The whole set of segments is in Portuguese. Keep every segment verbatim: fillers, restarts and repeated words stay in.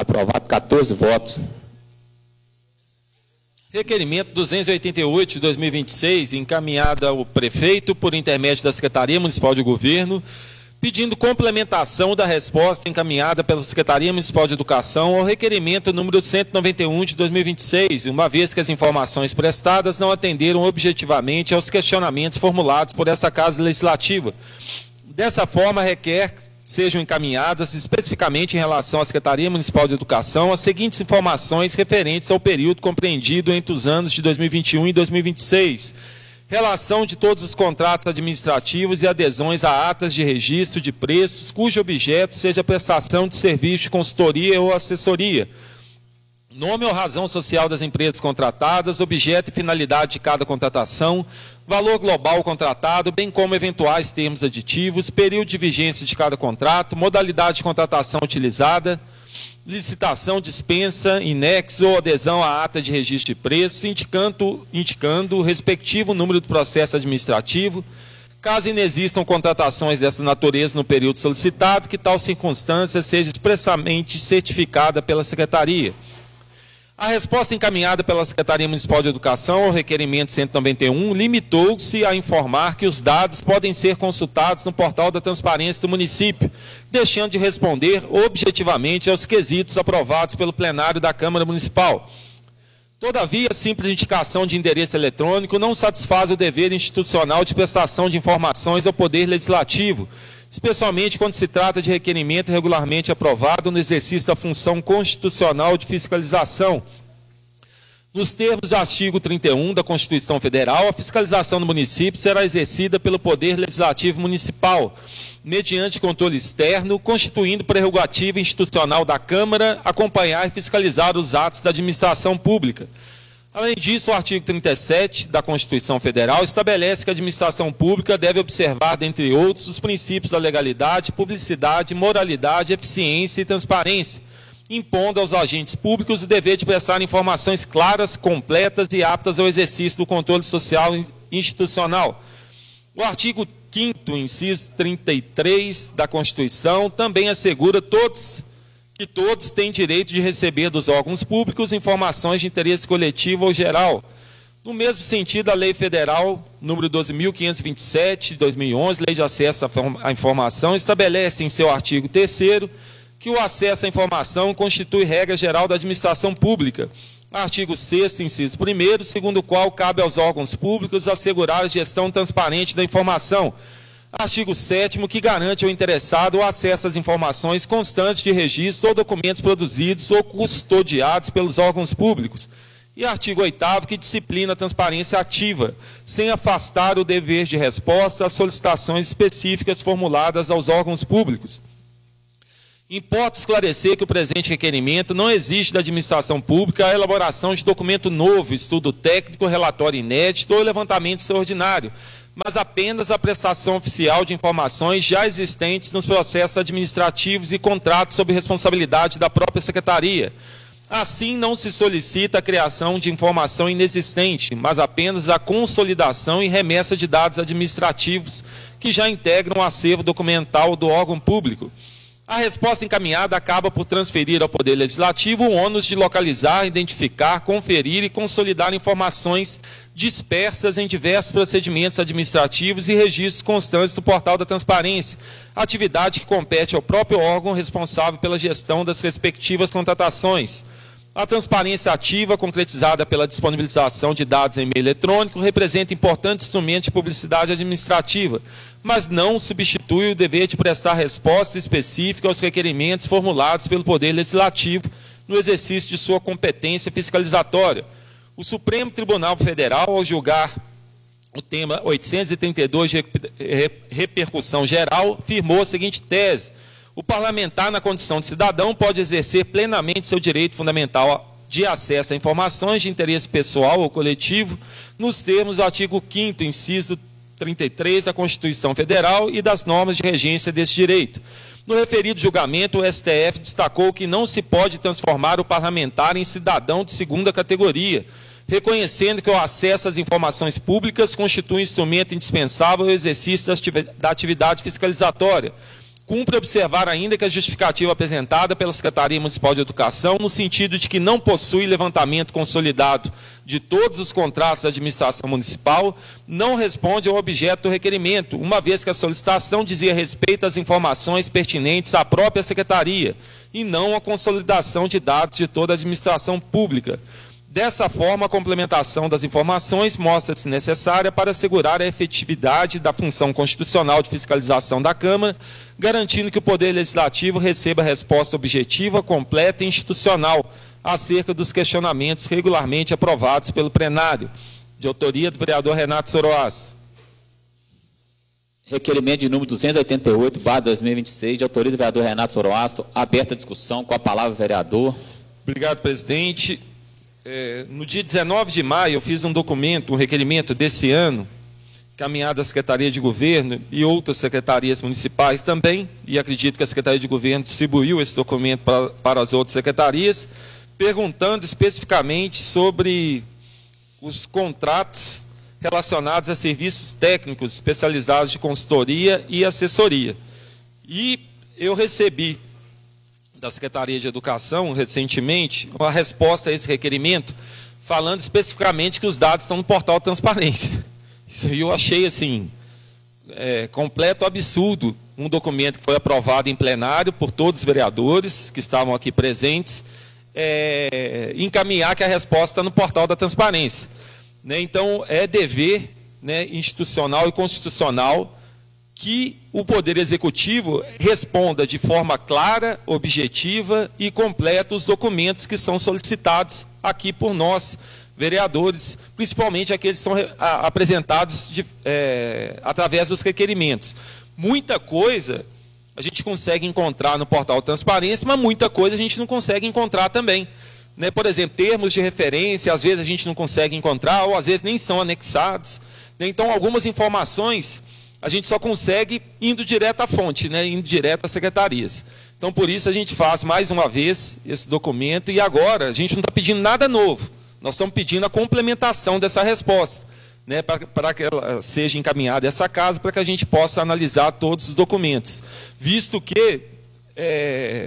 Aprovado, quatorze votos. Requerimento duzentos e oitenta e oito de dois mil e vinte e seis, encaminhado ao prefeito por intermédio da Secretaria Municipal de Governo, pedindo complementação da resposta encaminhada pela Secretaria Municipal de Educação ao requerimento número cento e noventa e um de dois mil e vinte e seis, uma vez que as informações prestadas não atenderam objetivamente aos questionamentos formulados por essa Casa Legislativa. Dessa forma, requer sejam encaminhadas especificamente em relação à Secretaria Municipal de Educação as seguintes informações referentes ao período compreendido entre os anos de dois mil e vinte e um e dois mil e vinte e seis. Relação de todos os contratos administrativos e adesões a atas de registro de preços, cujo objeto seja prestação de serviço de consultoria ou assessoria. Nome ou razão social das empresas contratadas, objeto e finalidade de cada contratação, valor global contratado, bem como eventuais termos aditivos, período de vigência de cada contrato, modalidade de contratação utilizada, licitação, dispensa, inexo ou adesão à ata de registro de preços, indicando, indicando o respectivo número do processo administrativo, caso inexistam contratações dessa natureza no período solicitado, que tal circunstância seja expressamente certificada pela Secretaria. A resposta encaminhada pela Secretaria Municipal de Educação ao requerimento cento e noventa e um limitou-se a informar que os dados podem ser consultados no portal da transparência do município, deixando de responder objetivamente aos quesitos aprovados pelo plenário da Câmara Municipal. Todavia, a simples indicação de endereço eletrônico não satisfaz o dever institucional de prestação de informações ao Poder Legislativo, especialmente quando se trata de requerimento regularmente aprovado no exercício da função constitucional de fiscalização. Nos termos do artigo trinta e um da Constituição Federal, a fiscalização do município será exercida pelo Poder Legislativo Municipal, mediante controle externo, constituindo prerrogativa institucional da Câmara acompanhar e fiscalizar os atos da administração pública. Além disso, o artigo trinta e sete da Constituição Federal estabelece que a administração pública deve observar, dentre outros, os princípios da legalidade, publicidade, moralidade, eficiência e transparência, impondo aos agentes públicos o dever de prestar informações claras, completas e aptas ao exercício do controle social institucional. O artigo quinto, inciso trinta e três da Constituição, também assegura todos que todos têm direito de receber dos órgãos públicos informações de interesse coletivo ou geral. No mesmo sentido, a Lei Federal número doze mil quinhentos e vinte e sete, de dois mil e onze, Lei de Acesso à Informação, estabelece em seu artigo terceiro que o acesso à informação constitui regra geral da administração pública. Artigo sexto, inciso primeiro, segundo o qual cabe aos órgãos públicos assegurar a gestão transparente da informação. Artigo sétimo, que garante ao interessado o acesso às informações constantes de registro ou documentos produzidos ou custodiados pelos órgãos públicos. E artigo oitavo, que disciplina a transparência ativa, sem afastar o dever de resposta às solicitações específicas formuladas aos órgãos públicos. Importa esclarecer que o presente requerimento não exige da administração pública a elaboração de documento novo, estudo técnico, relatório inédito ou levantamento extraordinário, mas apenas a prestação oficial de informações já existentes nos processos administrativos e contratos sob responsabilidade da própria Secretaria. Assim, não se solicita a criação de informação inexistente, mas apenas a consolidação e remessa de dados administrativos que já integram o acervo documental do órgão público. A resposta encaminhada acaba por transferir ao Poder Legislativo o ônus de localizar, identificar, conferir e consolidar informações dispersas em diversos procedimentos administrativos e registros constantes do portal da transparência, atividade que compete ao próprio órgão responsável pela gestão das respectivas contratações. A transparência ativa, concretizada pela disponibilização de dados em meio eletrônico, representa importante instrumento de publicidade administrativa, mas não substitui o dever de prestar resposta específica aos requerimentos formulados pelo Poder Legislativo no exercício de sua competência fiscalizatória. O Supremo Tribunal Federal, ao julgar o tema oitocentos e trinta e dois de repercussão geral, afirmou a seguinte tese: o parlamentar, na condição de cidadão, pode exercer plenamente seu direito fundamental de acesso a informações de interesse pessoal ou coletivo, nos termos do artigo quinto, inciso trinta e três da Constituição Federal e das normas de regência desse direito. No referido julgamento, o S T F destacou que não se pode transformar o parlamentar em cidadão de segunda categoria, reconhecendo que o acesso às informações públicas constitui um instrumento indispensável ao exercício da atividade fiscalizatória, Cumpre observar ainda que a justificativa apresentada pela Secretaria Municipal de Educação, no sentido de que não possui levantamento consolidado de todos os contratos da administração municipal, não responde ao objeto do requerimento, uma vez que a solicitação dizia respeito às informações pertinentes à própria Secretaria, e não à consolidação de dados de toda a administração pública. Dessa forma, a complementação das informações mostra-se necessária para assegurar a efetividade da função constitucional de fiscalização da Câmara, garantindo que o Poder Legislativo receba resposta objetiva, completa e institucional acerca dos questionamentos regularmente aprovados pelo plenário. De autoria do vereador Renato Zoroastro. Requerimento de número duzentos e oitenta e oito, barra dois mil e vinte e seis, de autoria do vereador Renato Zoroastro. Aberta a discussão. Com a palavra, vereador. Obrigado, presidente. É, no dia dezenove de maio, eu fiz um documento, um requerimento desse ano, encaminhado à Secretaria de Governo e outras secretarias municipais também, e acredito que a Secretaria de Governo distribuiu esse documento para, para as outras secretarias, perguntando especificamente sobre os contratos relacionados a serviços técnicos especializados de consultoria e assessoria. E eu recebi da Secretaria de Educação, recentemente, uma resposta a esse requerimento, falando especificamente que os dados estão no portal Transparência. Isso aí eu achei, assim, é, completo absurdo, um documento que foi aprovado em plenário por todos os vereadores que estavam aqui presentes, é, encaminhar que a resposta está no portal da Transparência. Né? Então, é dever, né, institucional e constitucional que o Poder Executivo responda de forma clara, objetiva e completa os documentos que são solicitados aqui por nós, vereadores, principalmente aqueles que são a, apresentados de, é, através dos requerimentos. Muita coisa a gente consegue encontrar no portal Transparência, mas muita coisa a gente não consegue encontrar também. Né? Por exemplo, termos de referência, às vezes a gente não consegue encontrar, ou às vezes nem são anexados. Né? Então, algumas informações a gente só consegue indo direto à fonte, né? Indo direto às secretarias. Então, por isso, a gente faz mais uma vez esse documento, e agora a gente não está pedindo nada novo, nós estamos pedindo a complementação dessa resposta, né? Para, para que ela seja encaminhada a essa casa, para que a gente possa analisar todos os documentos. Visto que é,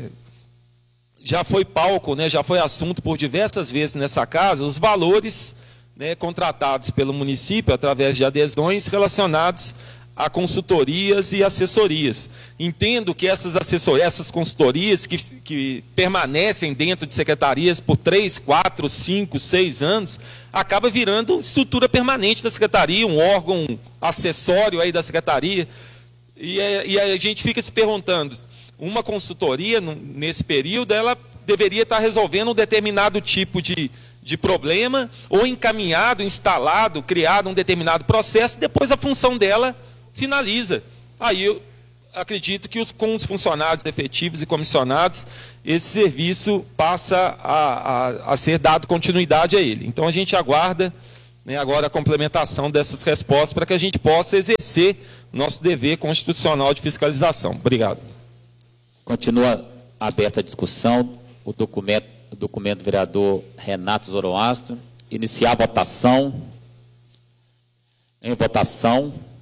já foi palco, né? Já foi assunto por diversas vezes nessa casa, os valores, né, contratados pelo município através de adesões relacionados a consultorias e assessorias. Entendo que essas assessorias, essas consultorias que, que permanecem dentro de secretarias por três, quatro, cinco, seis anos, acaba virando estrutura permanente da secretaria, um órgão acessório aí da secretaria. E, e a gente fica se perguntando, uma consultoria, nesse período, ela deveria estar resolvendo um determinado tipo de, de problema, ou encaminhado, instalado, criado um determinado processo, depois a função dela finaliza. Aí eu acredito que os, com os funcionários efetivos e comissionados, esse serviço passa a, a, a ser dado continuidade a ele. Então a gente aguarda, né, agora a complementação dessas respostas para que a gente possa exercer nosso dever constitucional de fiscalização. Obrigado. Continua aberta a discussão. O documento, o documento do vereador Renato Zoroastro. Iniciar a votação. Em votação.